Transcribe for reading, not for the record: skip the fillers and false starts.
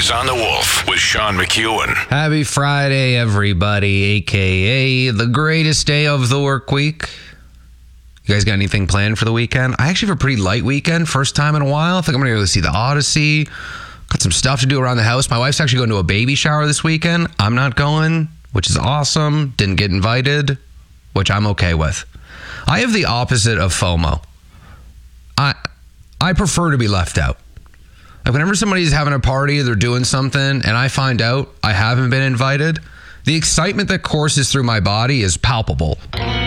Eyes on the Wolf with Sean McEwen. Happy Friday, everybody, a.k.a. the greatest day of the work week. You guys got anything planned for the weekend? I actually have a pretty light weekend. First time in a while. I think I'm going to go see the Odyssey. Got some stuff to do around the house. My wife's actually going to a baby shower this weekend. I'm not going, which is awesome. Didn't get invited, which I'm okay with. I have the opposite of FOMO. I prefer to be left out. Like whenever somebody's having a party, they're doing something, and I find out I haven't been invited, the excitement that courses through my body is palpable.